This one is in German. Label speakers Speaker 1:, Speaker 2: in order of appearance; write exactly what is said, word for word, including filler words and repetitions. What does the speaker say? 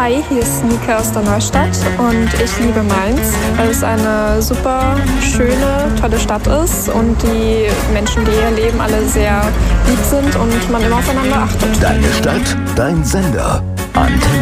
Speaker 1: Hi, hier ist Nika aus der Neustadt und ich liebe Mainz, weil es eine super schöne, tolle Stadt ist und die Menschen, die hier leben, alle sehr lieb sind und man immer aufeinander achtet.
Speaker 2: Deine Stadt, dein Sender. Antenne.